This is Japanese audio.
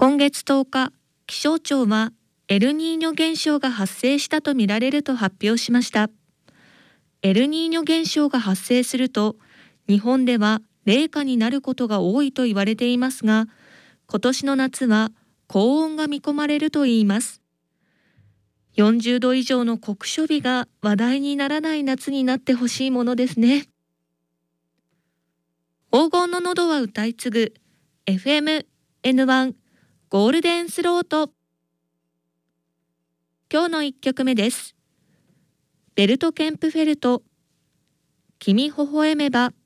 今月10日、気象庁はエルニーニョ現象が発生したとみられると発表しました。エルニーニョ現象が発生すると、日本では冷夏になることが多いと言われていますが、今年の夏は高温が見込まれるといいます。40度以上の酷暑日が話題にならない夏になってほしいものですね。黄金の喉は歌い継ぐ FM N1 ゴールデンスロート。今日の1曲目です。ベルト・ケンプフェルト、君微笑めば。